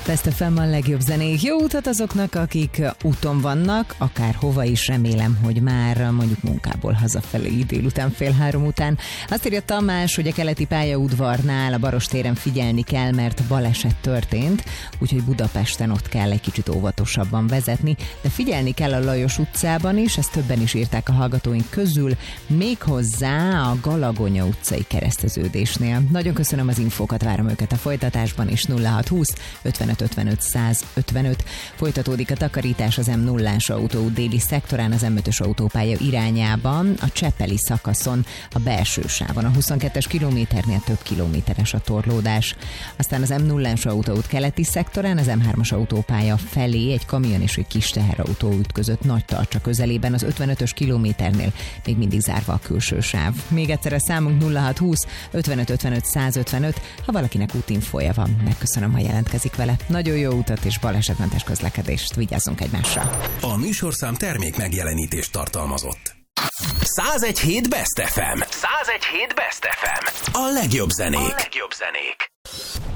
Best FM a legjobb zenék. Jó utat azoknak, akik úton vannak, akár hova is, remélem, hogy már mondjuk munkából hazafelé délután 2:30 után. Azt írja Tamás, hogy a keleti pályaudvarnál a Barostéren figyelni kell, mert baleset történt, úgyhogy Budapesten ott kell egy kicsit óvatosabban vezetni, de figyelni kell a Lajos utcában is, ezt többen is írták a hallgatóink közül, méghozzá a Galagonya utcai kereszteződésnél. Nagyon köszönöm az infókat, várom őket a folytatásban, és 0620 55 55 155. Folytatódik a takarítás az M0-ás autóút déli szektorán, az M5-ös autópálya irányában, a Csepeli szakaszon, a belső sávon. A 22-es kilométernél több kilométeres a torlódás. Aztán az M0-ás autóút keleti szektorán, az M3-as autópálya felé egy kamion és egy kis teherautó ütközött Nagytarcsa közelében, az 55-ös kilométernél még mindig zárva a külső sáv. Még egyszer a számunk 0620 55 55 155. Ha valakinek útinfója van, megköszönöm, ha jelentkezik vele. Nagyon jó utat és balesetmentes közlekedést, vigyázzunk egymásra. A műsorszám termék megjelenítést tartalmazott. 101.7 Best FM. 101.7 Best FM. A legjobb zenék.